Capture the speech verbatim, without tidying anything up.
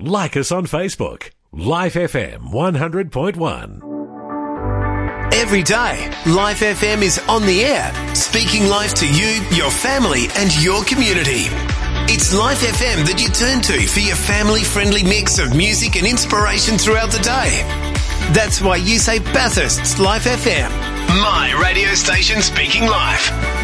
Like us on Facebook. Life F M one hundred point one. Every day, Life F M is on the air, speaking life to you, your family and your community. It's Life F M that you turn to for your family-friendly mix of music and inspiration throughout the day. That's why you say Bathurst's Life F M. My radio station speaking life.